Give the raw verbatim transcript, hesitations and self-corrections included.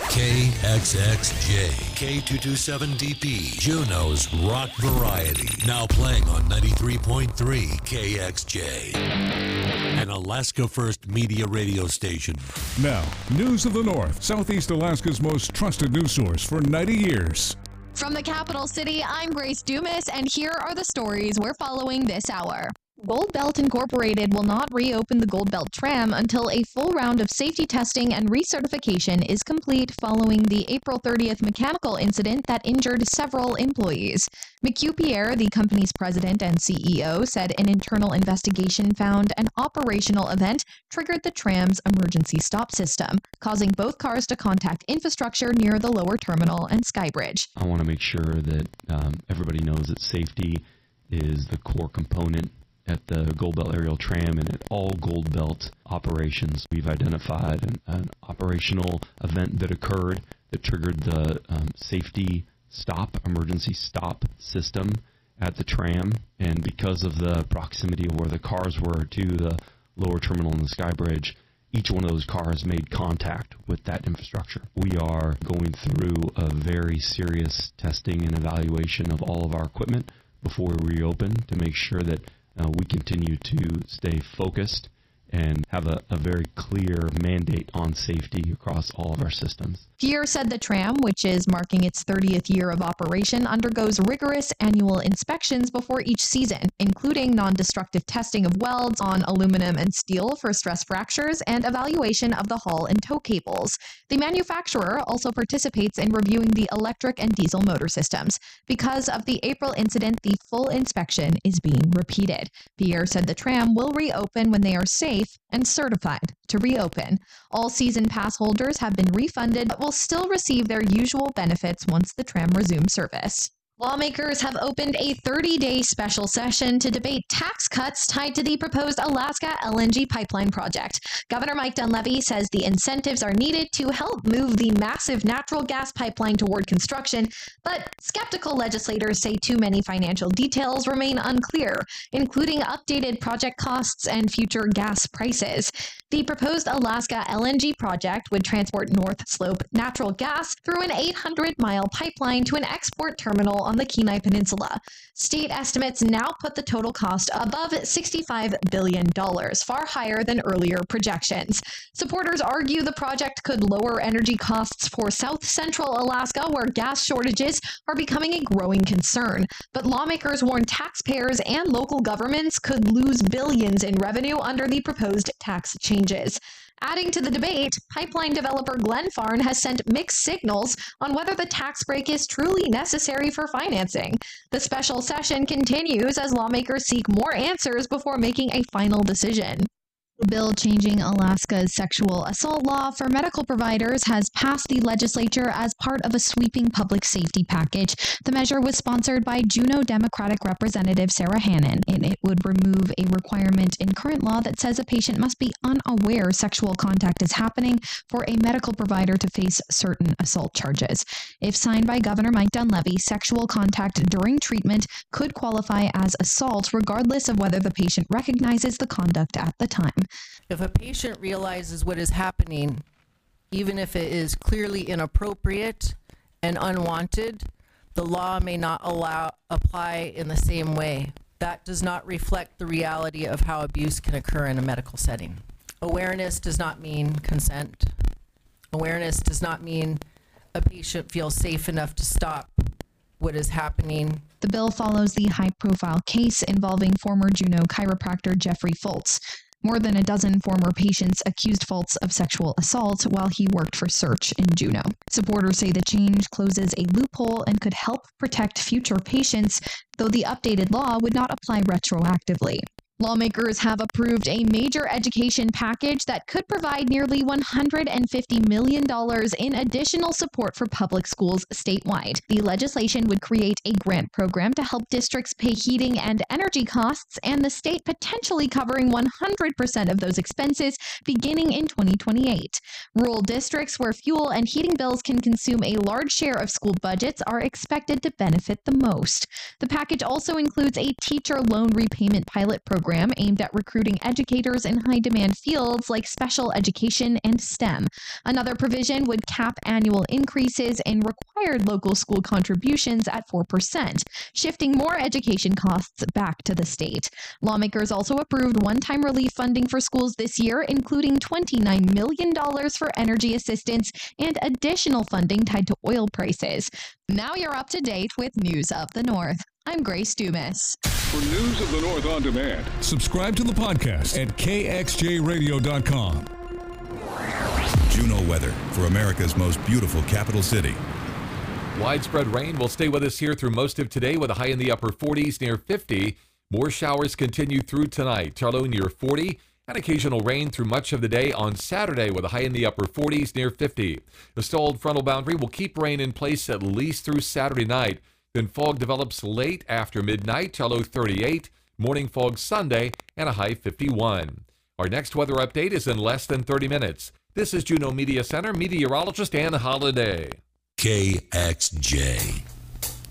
K X X J, K two twenty-seven D P, Juneau's rock variety. Now playing on ninety-three point three K X J. An Alaska First Media radio station. Now, News of the North, Southeast Alaska's most trusted news source for ninety years. From the capital city, I'm Grace Dumas, and here are the stories we're following this hour. Gold Belt Incorporated will not reopen the Gold Belt tram until a full round of safety testing and recertification is complete following the April thirtieth mechanical incident that injured several employees. McHugh Pierre, the company's president and C E O, said an internal investigation found an operational event triggered the tram's emergency stop system, causing both cars to contact infrastructure near the lower terminal and Skybridge. I want to make sure that um, everybody knows that safety is the core component at the Gold Belt Aerial Tram and at all Gold Belt operations. We've identified an, an operational event that occurred that triggered the um, safety stop, emergency stop system at the tram. And because of the proximity of where the cars were to the lower terminal and the Skybridge, each one of those cars made contact with that infrastructure. We are going through a very serious testing and evaluation of all of our equipment before we reopen to make sure that Uh, we continue to stay focused and have a, a very clear mandate on safety across all of our systems. Pierre said the tram, which is marking its thirtieth year of operation, undergoes rigorous annual inspections before each season, including non-destructive testing of welds on aluminum and steel for stress fractures and evaluation of the hull and tow cables. The manufacturer also participates in reviewing the electric and diesel motor systems. Because of the April incident, the full inspection is being repeated. Pierre said the tram will reopen when they are safe and certified to reopen. All season pass holders have been refunded but will still receive their usual benefits once the tram resumes service. Lawmakers have opened a thirty-day special session to debate tax cuts tied to the proposed Alaska L N G pipeline project. Governor Mike Dunleavy says the incentives are needed to help move the massive natural gas pipeline toward construction, but skeptical legislators say too many financial details remain unclear, including updated project costs and future gas prices. The proposed Alaska L N G project would transport North Slope natural gas through an eight hundred mile pipeline to an export terminal on the Kenai Peninsula. State estimates now put the total cost above sixty-five billion dollars, far higher than earlier projections. Supporters argue the project could lower energy costs for South Central Alaska, where gas shortages are becoming a growing concern. But lawmakers warn taxpayers and local governments could lose billions in revenue under the proposed tax changes. Adding to the debate, pipeline developer Glenfarne has sent mixed signals on whether the tax break is truly necessary for financing. The special session continues as lawmakers seek more answers before making a final decision. The bill changing Alaska's sexual assault law for medical providers has passed the legislature as part of a sweeping public safety package. The measure was sponsored by Juneau Democratic Representative Sarah Hannon, and it would remove a requirement in current law that says a patient must be unaware sexual contact is happening for a medical provider to face certain assault charges. If signed by Governor Mike Dunleavy, sexual contact during treatment could qualify as assault regardless of whether the patient recognizes the conduct at the time. If a patient realizes what is happening, even if it is clearly inappropriate and unwanted, the law may not allow apply in the same way. That does not reflect the reality of how abuse can occur in a medical setting. Awareness does not mean consent. Awareness does not mean a patient feels safe enough to stop what is happening. The bill follows the high-profile case involving former Juneau chiropractor Jeffrey Foltz. More than a dozen former patients accused Foltz of sexual assault while he worked for Search in Juneau. Supporters say the change closes a loophole and could help protect future patients, though the updated law would not apply retroactively. Lawmakers have approved a major education package that could provide nearly one hundred fifty million dollars in additional support for public schools statewide. The legislation would create a grant program to help districts pay heating and energy costs, and the state potentially covering one hundred percent of those expenses beginning in twenty twenty-eight. Rural districts where fuel and heating bills can consume a large share of school budgets are expected to benefit the most. The package also includes a teacher loan repayment pilot program program aimed at recruiting educators in high-demand fields like special education and STEM. Another provision would cap annual increases in required local school contributions at four percent, shifting more education costs back to the state. Lawmakers also approved one-time relief funding for schools this year, including twenty-nine million dollars for energy assistance and additional funding tied to oil prices. Now you're up to date with News of the North. I'm Grace Dumas. For News of the North on demand, subscribe to the podcast at K X J radio dot com. Juno weather for America's most beautiful capital city. Widespread rain will stay with us here through most of today with a high in the upper forties near fifty. More showers continue through tonight. Charlo near forty. And occasional rain through much of the day on Saturday with a high in the upper forties near fifty. The stalled frontal boundary will keep rain in place at least through Saturday night. Then fog develops late after midnight, Charlo thirty-eight. Morning fog Sunday and a high fifty-one. Our next weather update is in less than thirty minutes. This is Juneau Media Center meteorologist Ann Holiday. K X J.